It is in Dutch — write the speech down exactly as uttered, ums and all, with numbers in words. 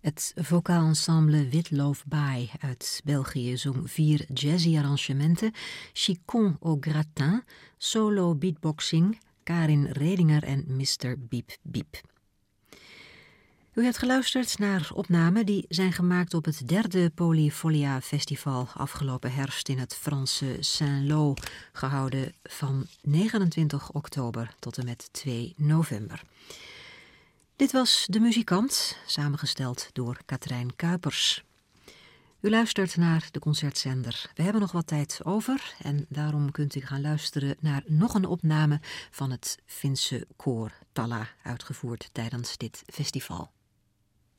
Het vocaal ensemble Witloof-Baai uit België zong vier jazzy arrangementen, Chicon au gratin, solo beatboxing, Karin Redinger en mister Biep Biep. U hebt geluisterd naar opnamen die zijn gemaakt op het derde Polyfolia Festival afgelopen herfst in het Franse Saint-Lô, gehouden van negenentwintig oktober tot en met twee november. Dit was De Muzikant, samengesteld door Katrijn Kuipers. U luistert naar de concertzender. We hebben nog wat tijd over en daarom kunt u gaan luisteren naar nog een opname van het Finse koor Talla, uitgevoerd tijdens dit festival.